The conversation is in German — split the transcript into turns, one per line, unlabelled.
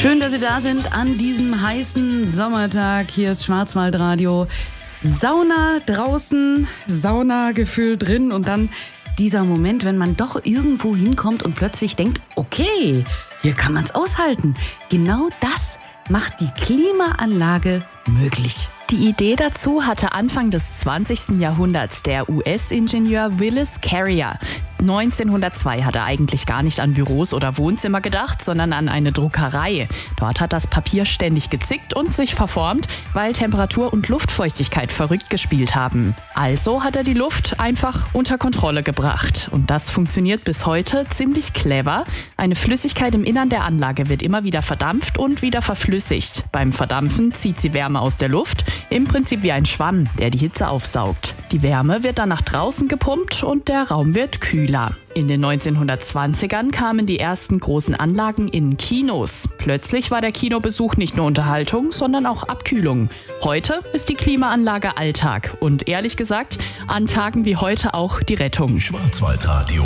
Schön, dass Sie da sind an diesem heißen Sommertag. Hier ist Schwarzwaldradio. Sauna draußen, Saunagefühl drin und dann dieser Moment, wenn man doch irgendwo hinkommt und plötzlich denkt, okay, hier kann man es aushalten. Genau das macht die Klimaanlage möglich.
Die Idee dazu hatte Anfang des 20. Jahrhunderts der US-Ingenieur Willis Carrier. 1902 hat er eigentlich gar nicht an Büros oder Wohnzimmer gedacht, sondern an eine Druckerei. Dort hat das Papier ständig gezickt und sich verformt, weil Temperatur und Luftfeuchtigkeit verrückt gespielt haben. Also hat er die Luft einfach unter Kontrolle gebracht. Und das funktioniert bis heute ziemlich clever. Eine Flüssigkeit im Innern der Anlage wird immer wieder verdampft und wieder verflüssigt. Beim Verdampfen zieht sie Wärme aus der Luft, im Prinzip wie ein Schwamm, der die Hitze aufsaugt. Die Wärme wird dann nach draußen gepumpt und der Raum wird kühler. In den 1920ern kamen die ersten großen Anlagen in Kinos. Plötzlich war der Kinobesuch nicht nur Unterhaltung, sondern auch Abkühlung. Heute ist die Klimaanlage Alltag und ehrlich gesagt, an Tagen wie heute auch die Rettung.
Schwarzwaldradio.